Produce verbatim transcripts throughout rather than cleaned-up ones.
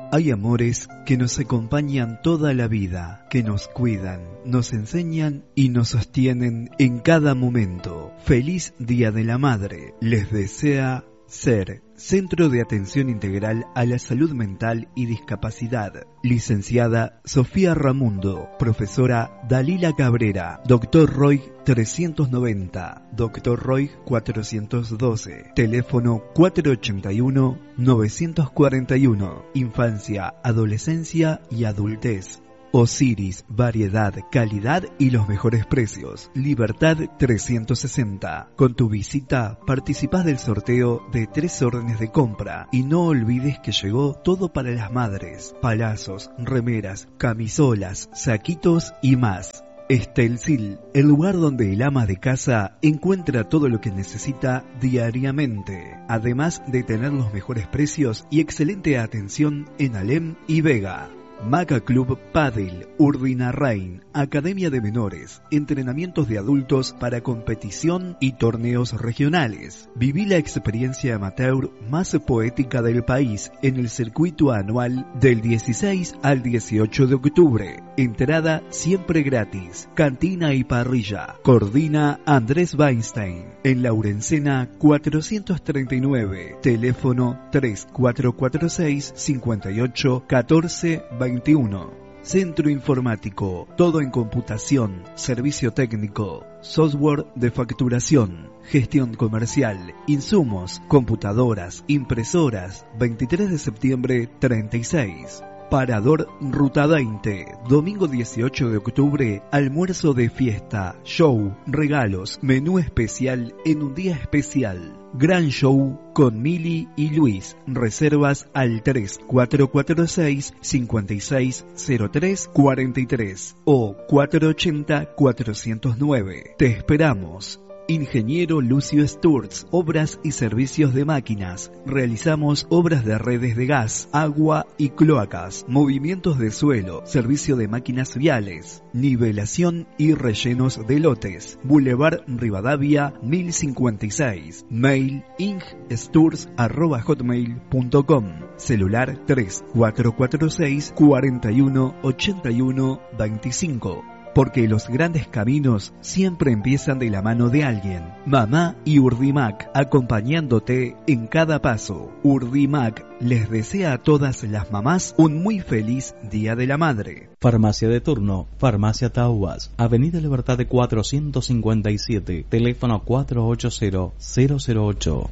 Hay amores que nos acompañan toda la vida, que nos cuidan, nos enseñan y nos sostienen en cada momento. Feliz Día de la Madre. Les desea SER, Centro de Atención Integral a la Salud Mental y Discapacidad. Licenciada Sofía Ramundo, profesora Dalila Cabrera, Doctor Roy trescientos noventa, Doctor Roy cuatrocientos doce, teléfono cuatro ochenta y uno, novecientos cuarenta y uno, infancia, adolescencia y adultez. Osiris, variedad, calidad y los mejores precios. Libertad trescientos sesenta. Con tu visita participás del sorteo de tres órdenes de compra. Y no olvides que llegó todo para las madres. Palazos, remeras, camisolas, saquitos y más. Estelcil, el lugar donde el ama de casa encuentra todo lo que necesita diariamente, además de tener los mejores precios y excelente atención en Alem y Vega. Maca Club Padel, Urdinarrain, Academia de Menores, entrenamientos de adultos para competición y torneos regionales. Viví la experiencia amateur más poética del país en el circuito anual del dieciséis al dieciocho de octubre. Entrada siempre gratis, cantina y parrilla. Coordina Andrés Weinstein, en Laurencena cuatrocientos treinta y nueve, teléfono tres cuatro cuatro seis, cinco ocho, uno cuatro dos uno. Centro Informático, todo en computación, servicio técnico, software de facturación, gestión comercial, insumos, computadoras, impresoras, veintitrés de septiembre treinta y seis. Parador Ruta veinte, domingo dieciocho de octubre, almuerzo de fiesta, show, regalos, menú especial en un día especial. Gran show con Mili y Luis. Reservas al tres cuatro cuatro seis, cinco seis cero tres cuatro tres o cuatro ochenta, cuatrocientos nueve. Te esperamos. Ingeniero Lucio Sturz, obras y servicios de máquinas. Realizamos obras de redes de gas, agua y cloacas, movimientos de suelo, servicio de máquinas viales, nivelación y rellenos de lotes. Boulevard Rivadavia mil cincuenta y seis. Mail ingsturz arroba hotmail punto com. Celular tres cuatro cuatro seis, cuatro uno, ocho uno dos cinco. Porque los grandes caminos siempre empiezan de la mano de alguien. Mamá y Urdimac, acompañándote en cada paso. Urdimac les desea a todas las mamás un muy feliz Día de la Madre. Farmacia de turno, Farmacia Tauas, Avenida Libertad de cuatrocientos cincuenta y siete, teléfono cuatro ocho cero, cero cero ocho.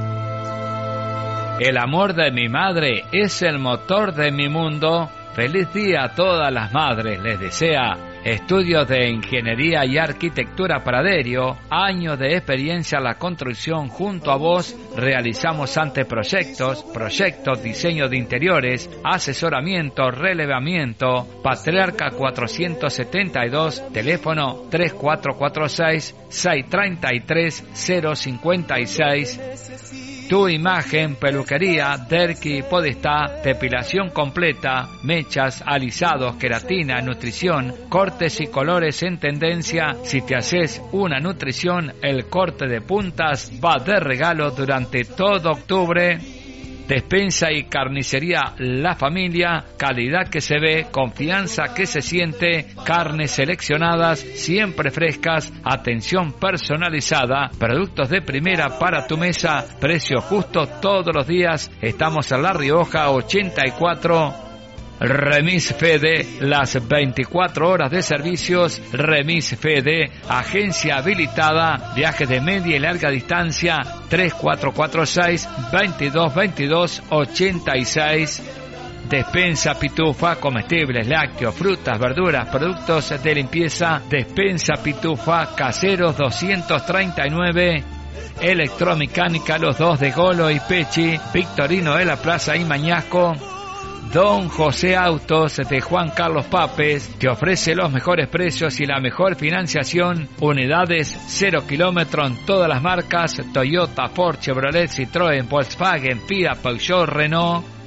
El amor de mi madre es el motor de mi mundo. Feliz día a todas las madres, les desea Estudios de Ingeniería y Arquitectura Praderio, años de experiencia en la construcción. Junto a vos realizamos anteproyectos, proyectos, diseño de interiores, asesoramiento, relevamiento. Patriarca cuatrocientos setenta y dos, teléfono tres cuatro cuatro seis, seis tres tres, cero cinco seis. Tu imagen, peluquería, Derki Podestá, depilación completa, mechas, alisados, queratina, nutrición, cortes y colores en tendencia. Si te haces una nutrición, el corte de puntas va de regalo durante todo octubre. Despensa y carnicería La Familia, calidad que se ve, confianza que se siente, carnes seleccionadas, siempre frescas, atención personalizada, productos de primera para tu mesa, precio justo todos los días. Estamos en La Rioja ochenta y cuatro. Remis Fede, las veinticuatro horas de servicios. Remis Fede, agencia habilitada, viajes de media y larga distancia, tres cuatro cuatro seis, veintidós veintidós ochenta y seis. Despensa Pitufa, comestibles, lácteos, frutas, verduras, productos de limpieza. Despensa Pitufa, Caseros doscientos treinta y nueve. Electromecánica Los Dos de Golo y Pechi, Victorino de la Plaza y Mañasco. Don José Autos de Juan Carlos Papes te ofrece los mejores precios y la mejor financiación. Unidades cero kilómetro en todas las marcas: Toyota, Ford, Chevrolet, Citroën, Volkswagen, Fiat, Peugeot, Renault.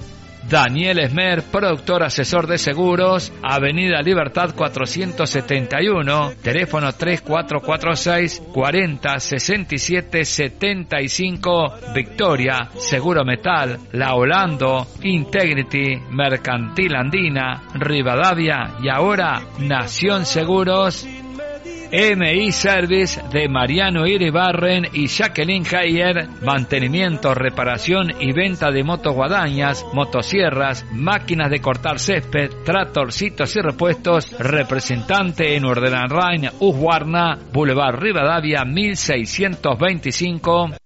Daniel Esmer, productor asesor de seguros, Avenida Libertad cuatrocientos setenta y uno, teléfono tres cuatro cuatro seis, cuarenta, sesenta y siete, setenta y cinco, Victoria, Seguro Metal, La Holando, Integrity, Mercantil Andina, Rivadavia y ahora Nación Seguros. M I Service de Mariano Iribarren y Jacqueline Heyer, mantenimiento, reparación y venta de motoguadañas, motosierras, máquinas de cortar césped, tractorcitos y repuestos, representante en Urdelanrain, Ushuarna, Boulevard Rivadavia mil seiscientos veinticinco.